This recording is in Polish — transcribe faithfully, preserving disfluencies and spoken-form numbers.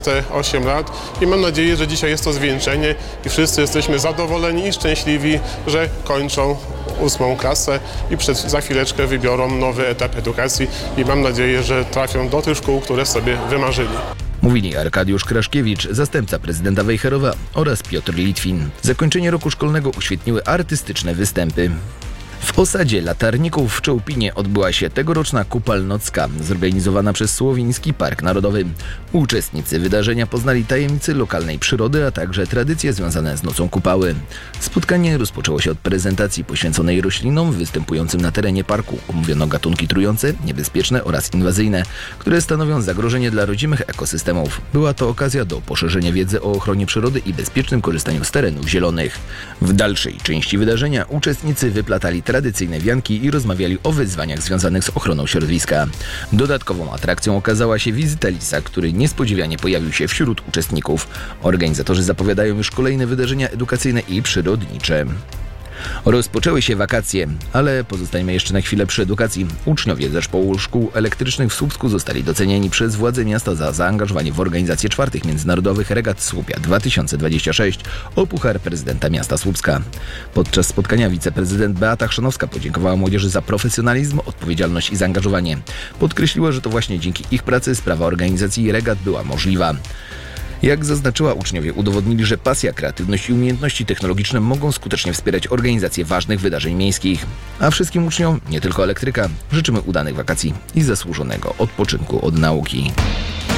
Te osiem lat i mam nadzieję, że dzisiaj jest to zwieńczenie i wszyscy jesteśmy zadowoleni i szczęśliwi, że kończą ósmą klasę i przed, za chwileczkę wybiorą nowy etap edukacji i mam nadzieję, że trafią do tych szkół, które sobie wymarzyli. Mówili Arkadiusz Kraszkiewicz, zastępca prezydenta Wejherowa, oraz Piotr Litwin. Zakończenie roku szkolnego uświetniły artystyczne występy. W osadzie Latarników w Czołpinie odbyła się tegoroczna Kupal Nocka, zorganizowana przez Słowiński Park Narodowy. Uczestnicy wydarzenia poznali tajemnice lokalnej przyrody, a także tradycje związane z Nocą Kupały. Spotkanie rozpoczęło się od prezentacji poświęconej roślinom występującym na terenie parku. Omówiono gatunki trujące, niebezpieczne oraz inwazyjne, które stanowią zagrożenie dla rodzimych ekosystemów. Była to okazja do poszerzenia wiedzy o ochronie przyrody i bezpiecznym korzystaniu z terenów zielonych. W dalszej części wydarzenia uczestnicy wyplatali tradycyjne wianki i rozmawiali o wyzwaniach związanych z ochroną środowiska. Dodatkową atrakcją okazała się wizyta lisa, który niespodziewanie pojawił się wśród uczestników. Organizatorzy zapowiadają już kolejne wydarzenia edukacyjne i przyrodnicze. Rozpoczęły się wakacje, ale pozostajemy jeszcze na chwilę przy edukacji. Uczniowie zespołu szkół elektrycznych w Słupsku zostali docenieni przez władze miasta za zaangażowanie w organizację czwartych międzynarodowych regat Słupia dwa tysiące dwadzieścia sześć o Puchar Prezydenta Miasta Słupska. Podczas spotkania wiceprezydent Beata Chrzanowska podziękowała młodzieży za profesjonalizm, odpowiedzialność i zaangażowanie. Podkreśliła, że to właśnie dzięki ich pracy sprawa organizacji regat była możliwa. Jak zaznaczyła, uczniowie udowodnili, że pasja, kreatywność i umiejętności technologiczne mogą skutecznie wspierać organizację ważnych wydarzeń miejskich. A wszystkim uczniom, nie tylko elektryka, życzymy udanych wakacji i zasłużonego odpoczynku od nauki.